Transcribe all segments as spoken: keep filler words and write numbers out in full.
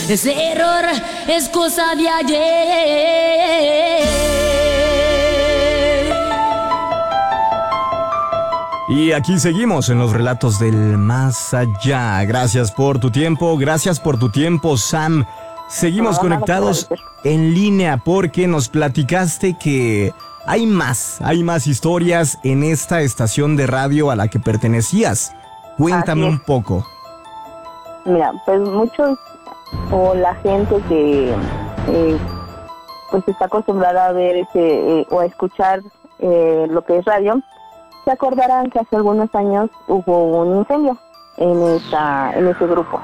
Ese error es cosa de ayer. Y aquí seguimos en los relatos del más allá. Gracias por tu tiempo, gracias por tu tiempo, Sam. Seguimos No, conectados nada en línea porque nos platicaste que hay más, hay más historias en esta estación de radio a la que pertenecías. Cuéntame Así es. un poco. Mira, pues muchos o la gente que eh, pues está acostumbrada a ver ese, eh, o a escuchar eh, lo que es radio, se acordarán que hace algunos años hubo un incendio en esa, en ese grupo.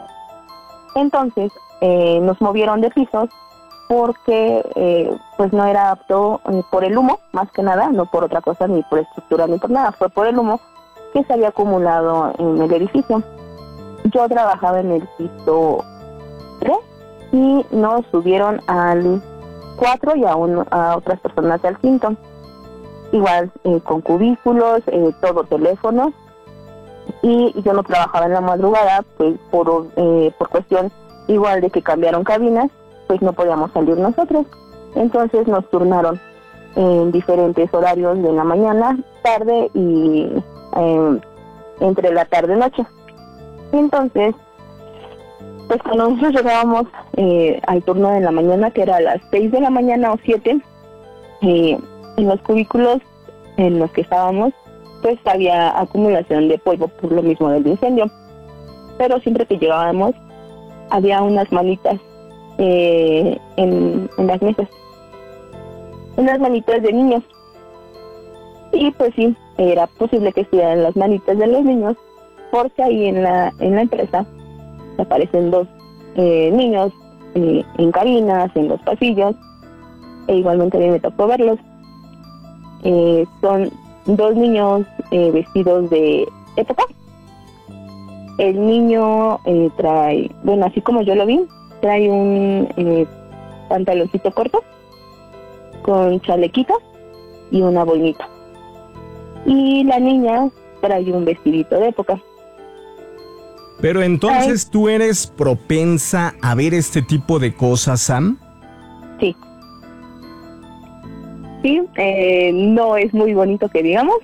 Entonces eh, nos movieron de pisos porque eh, pues no era apto eh, por el humo, más que nada, no por otra cosa, ni por estructura, ni por nada, fue por el humo que se había acumulado en el edificio. Yo trabajaba en el piso tres y nos subieron al cuatro y a, un, a otras personas al quinto. Igual eh, con cubículos, eh, todo teléfonos, y yo no trabajaba en la madrugada, pues por, eh, por cuestión igual de que cambiaron cabinas, pues no podíamos salir nosotros. Entonces nos turnaron en diferentes horarios de la mañana, tarde y eh, entre la tarde y noche. Entonces, pues cuando nosotros llegábamos eh, al turno de la mañana, que era a las seis de la mañana o siete, eh, en los cubículos en los que estábamos, pues había acumulación de polvo por lo mismo del incendio. Pero siempre que llegábamos, había unas manitas eh, en, en las mesas. Unas manitas de niños. Y pues sí, era posible que estuvieran las manitas de los niños, porque ahí en la, en la empresa aparecen dos eh, niños eh, en cabinas, en los pasillos, e igualmente a mí me tocó verlos. Eh, son dos niños eh, vestidos de época. El niño eh, trae, bueno, así como yo lo vi, trae un eh, pantaloncito corto con chalequito y una boinita. Y la niña trae un vestidito de época. Pero entonces, ¿tú eres propensa a ver este tipo de cosas, Sam? Sí. Sí, eh, no es muy bonito que digamos,